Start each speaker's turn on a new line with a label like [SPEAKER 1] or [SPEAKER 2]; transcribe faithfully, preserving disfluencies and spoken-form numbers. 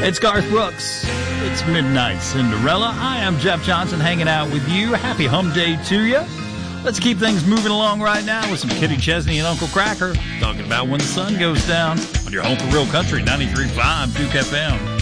[SPEAKER 1] It's Garth Brooks. It's Midnight Cinderella. I am Jeff Johnson hanging out with you. Happy Hum Day to you. Let's keep things moving along right now with some Kitty Chesney and Uncle Cracker talking about When the Sun Goes Down on your home for real country, ninety-three point five Duke F M.